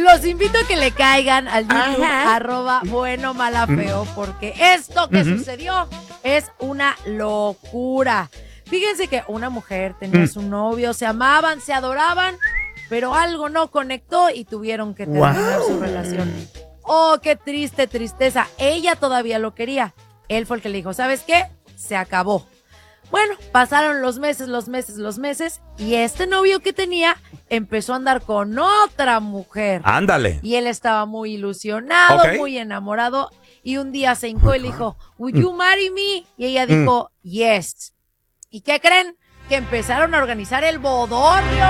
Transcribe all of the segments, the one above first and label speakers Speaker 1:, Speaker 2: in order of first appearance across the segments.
Speaker 1: Los invito a que le caigan al YouTube @buenomalafeo, porque esto que sucedió es una locura. Fíjense que una mujer tenía su novio, se amaban, se adoraban, pero algo no conectó y tuvieron que terminar su relación. Oh, qué tristeza. Ella todavía lo quería. Él fue el que le dijo, ¿sabes qué? Se acabó. Bueno, pasaron los meses, y este novio que tenía empezó a andar con otra mujer.
Speaker 2: Ándale.
Speaker 1: Y él estaba muy ilusionado, muy enamorado, y un día se hincó y le dijo, ¿Would you marry me? Y ella dijo, yes. ¿Y qué creen? Que empezaron a organizar el bodorrio.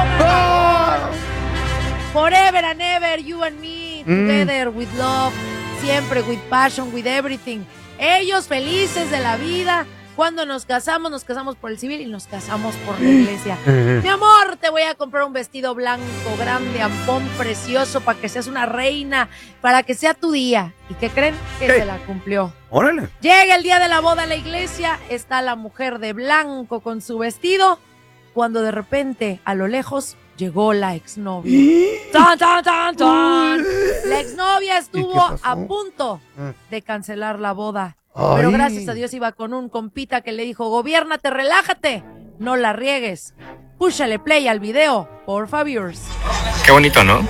Speaker 1: Forever and ever, you and me, together with love, siempre with passion, with everything. Ellos felices de la vida. Cuando nos casamos por el civil y nos casamos por la iglesia. Mi amor, te voy a comprar un vestido blanco, grande, ampón, precioso, para que seas una reina, para que sea tu día. ¿Y qué creen? Que se la cumplió.
Speaker 2: Órale.
Speaker 1: Llega el día de la boda a la iglesia, está la mujer de blanco con su vestido, cuando de repente, a lo lejos, llegó la exnovia. ¡Tan, tan, tan, tan! La exnovia estuvo a punto de cancelar la boda. Pero gracias a Dios iba con un compita que le dijo, gobiérnate, relájate, no la riegues. Púchale play al video, por favor.
Speaker 3: Qué bonito, ¿no?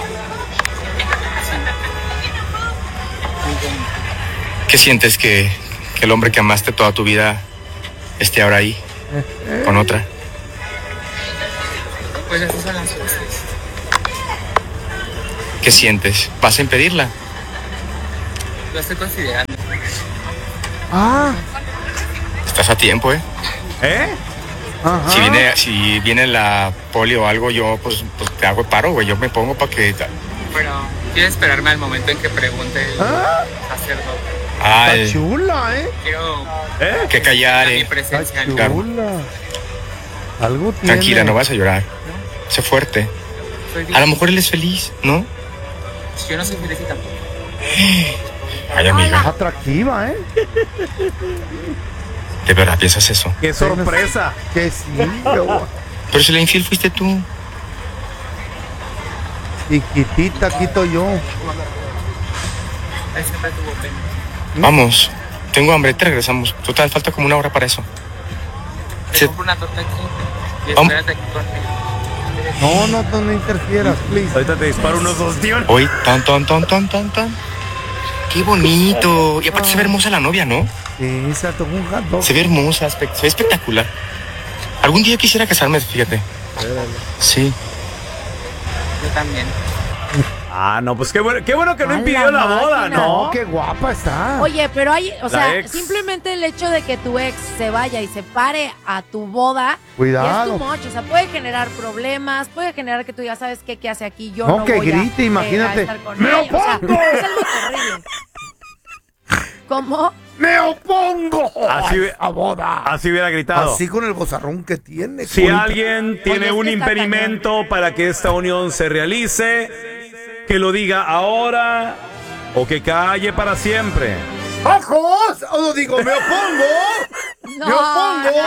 Speaker 3: ¿Qué sientes que el hombre que amaste toda tu vida esté ahora ahí, con otra?
Speaker 4: Pues así son las cosas.
Speaker 3: ¿Qué sientes? ¿Vas a impedirla?
Speaker 4: Lo estoy considerando.
Speaker 3: Estás a tiempo, ¿eh?
Speaker 2: Ajá.
Speaker 3: Si viene la poli o algo, yo pues te hago paro, güey. Yo me pongo para que...
Speaker 4: Bueno, quiero esperarme al momento en que pregunte el sacerdote.
Speaker 2: Está chula, ¿eh?
Speaker 4: Quiero
Speaker 3: que callar,
Speaker 4: mi presencia.
Speaker 2: Está chula. Algo tiene.
Speaker 3: Tranquila, no vas a llorar. Sé fuerte. A lo mejor él es feliz, ¿no?
Speaker 4: Yo no soy feliz tampoco.
Speaker 3: Ay, amiga.
Speaker 2: Es atractiva, ¿eh?
Speaker 3: ¿De verdad piensas eso?
Speaker 2: ¡Qué sorpresa! Que sí,
Speaker 3: Pero si la infiel fuiste tú.
Speaker 2: Chiquitita, quito yo.
Speaker 4: Ahí siempre tuvo pena.
Speaker 3: Vamos, tengo hambre, te regresamos. Total, falta como una hora para eso.
Speaker 4: Te compro una torta aquí y espérate aquí conmigo.
Speaker 2: No interfieras, please.
Speaker 5: Ahorita te disparo unos 2 tíos.
Speaker 3: Hoy, tan. Qué bonito. Y aparte se ve hermosa la novia, ¿no?
Speaker 2: Sí, se tocó un hot dog.
Speaker 3: Se ve hermosa, se ve espectacular. Algún día quisiera casarme, fíjate. Sí.
Speaker 4: Yo también.
Speaker 5: No, pues qué bueno que no impidió la boda, ¿no?
Speaker 2: Qué guapa está.
Speaker 1: Oye, pero
Speaker 5: ex.
Speaker 1: simplemente el hecho de que tu ex se vaya y se pare a tu boda,
Speaker 2: Cuidado.
Speaker 1: es too much. O sea, puede generar problemas, puede generar que tú ya sabes qué hace aquí, yo
Speaker 2: No,
Speaker 1: no
Speaker 2: que
Speaker 1: voy
Speaker 2: grite,
Speaker 1: a
Speaker 2: imagínate.
Speaker 1: estar con
Speaker 2: ¡Me
Speaker 1: ella. O sea,
Speaker 2: opongo!
Speaker 1: es algo terrible. ¿Cómo?
Speaker 2: ¡Me opongo
Speaker 5: a
Speaker 2: boda!
Speaker 5: Así hubiera gritado.
Speaker 2: Así con el bozarrón que tiene.
Speaker 5: Si alguien tiene
Speaker 1: es
Speaker 5: un
Speaker 1: que está
Speaker 5: impedimento para que esta unión se realice, que lo diga ahora o que calle para siempre.
Speaker 2: ¡Ajos! O digo, me opongo.
Speaker 1: No.
Speaker 2: ¡Me opongo!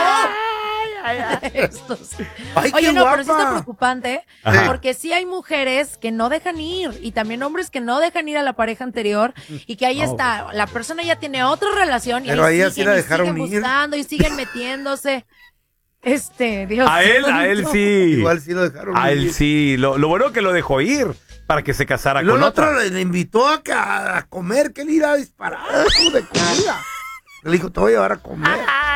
Speaker 1: Estos.
Speaker 2: Ay,
Speaker 1: Oye,
Speaker 2: qué
Speaker 1: no,
Speaker 2: guapa.
Speaker 1: pero sí está preocupante,
Speaker 5: Ajá.
Speaker 1: porque sí hay mujeres que no dejan ir, y también hombres que no dejan ir a la pareja anterior, y que ahí está, la persona ya tiene otra relación, y
Speaker 2: Pero
Speaker 1: ahí
Speaker 2: a ella sí la dejaron
Speaker 1: siguen
Speaker 2: ir.
Speaker 1: buscando, y siguen metiéndose. Dios.
Speaker 5: A él sí.
Speaker 2: Igual sí lo dejaron
Speaker 5: A él
Speaker 2: ir.
Speaker 5: sí. Lo bueno que lo dejó ir para que se casara
Speaker 2: Y luego
Speaker 5: con
Speaker 2: el otro
Speaker 5: otra.
Speaker 2: le invitó a comer, que le iba a disparar de comida. Le dijo, te voy a llevar a comer.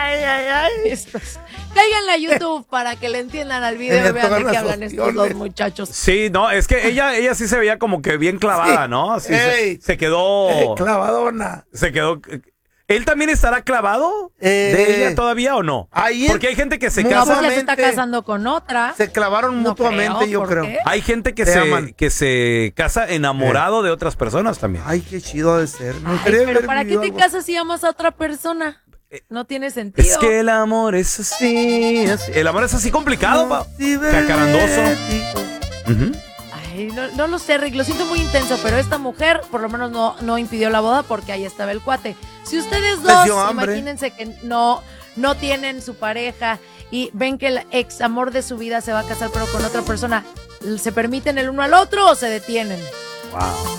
Speaker 1: Estos. Cáiganle a YouTube para que le entiendan al video
Speaker 2: Le
Speaker 1: y vean de
Speaker 2: tocan
Speaker 1: qué
Speaker 2: las
Speaker 1: hablan estos
Speaker 2: opciones.
Speaker 1: dos muchachos.
Speaker 5: Sí, no, es que ella sí se veía como que bien clavada,
Speaker 2: Sí.
Speaker 5: ¿no? Así
Speaker 2: Ey.
Speaker 5: se quedó.
Speaker 2: Clavadona.
Speaker 5: Se quedó. ¿Él también estará clavado de ella todavía o no?
Speaker 2: Ahí
Speaker 5: Porque hay gente que se
Speaker 1: No,
Speaker 5: casa.
Speaker 1: pues ya se está
Speaker 2: Mutuamente.
Speaker 1: casando con otra.
Speaker 2: Se clavaron
Speaker 1: No
Speaker 2: mutuamente,
Speaker 1: creo,
Speaker 2: yo
Speaker 1: ¿por
Speaker 2: creo.
Speaker 1: qué?
Speaker 5: Hay gente que
Speaker 2: Se
Speaker 5: se,
Speaker 2: aman.
Speaker 5: que se casa enamorado de otras personas también.
Speaker 2: Ay, qué chido ha de ser. Me
Speaker 1: Ay,
Speaker 2: gustaría
Speaker 1: pero
Speaker 2: haber
Speaker 1: ¿para qué
Speaker 2: vivido
Speaker 1: te
Speaker 2: algo.
Speaker 1: casas si amas a otra persona? No tiene sentido.
Speaker 5: Es que el amor es así. El amor es así complicado, pa. Cacarandoso. Ujú.
Speaker 1: Ay, no lo sé, Rick, lo siento muy intenso, pero esta mujer por lo menos no impidió la boda porque ahí estaba el cuate. Si ustedes
Speaker 2: Les
Speaker 1: dos,
Speaker 2: dio hambre.
Speaker 1: imagínense que no tienen su pareja y ven que el ex amor de su vida se va a casar pero con otra persona, ¿se permiten el uno al otro o se detienen?
Speaker 2: Wow.